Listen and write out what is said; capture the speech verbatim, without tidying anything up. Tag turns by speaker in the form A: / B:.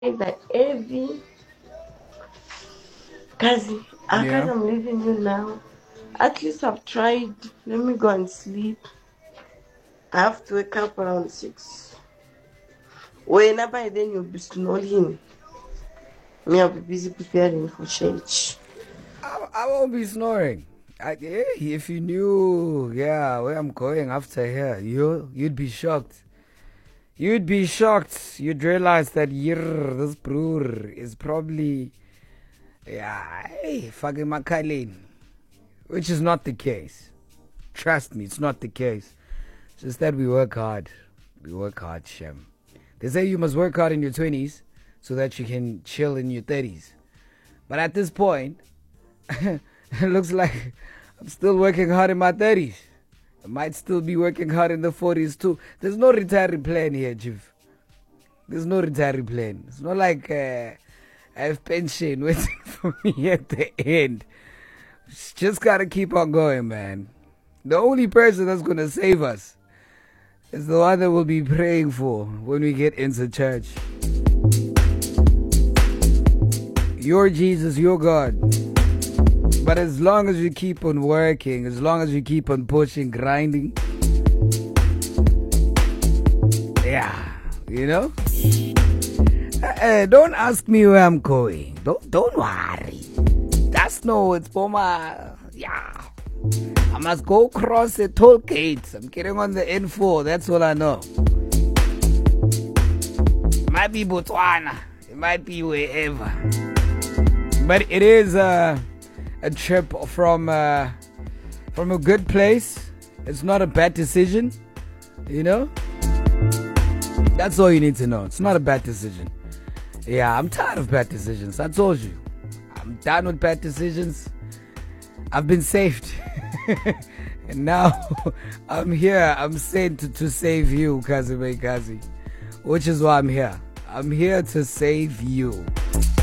A: that heavy. Kazi, ah, Kazi,
B: Yeah.
A: I'm leaving you now. At least I've tried. Let me go and sleep. I have to wake up around six. When by then you'll be snoring. Me, I'll be busy preparing for church.
B: I, I won't be snoring. I, eh, if you knew, yeah, where I'm going after here, you you'd be shocked. You'd be shocked. You'd realize that yir, this brewer is probably, yeah, hey, fucking Makalin, which is not the case. Trust me, it's not the case. It's just that we work hard. We work hard, Shem. They say you must work hard in your twenties so that you can chill in your thirties. But at this point, it looks like I'm still working hard in my thirties. I might still be working hard in the forties too. There's no retirement plan here, Chief. There's no retirement plan. It's not like uh, I have pension waiting for me at the end. Just gotta keep on going, man. The only person that's gonna save us is the one that we'll be praying for when we get into church. Your Jesus, your God. But as long as you keep on working, as long as you keep on pushing, grinding, yeah, you know? Uh, don't ask me where I'm going. Don't don't worry. That's no, it's for my, yeah. I must go across the toll gates. I'm getting on the N four. That's all I know. It might be Botswana. It might be wherever. But it is uh, a trip from uh, from a good place. It's not a bad decision. You know? That's all you need to know. It's not a bad decision. Yeah, I'm tired of bad decisions. I told you. I'm done with bad decisions. I've been saved. And now I'm here. I'm sent to, to save you, Kazi Kazi. Which is why I'm here. I'm here to save you.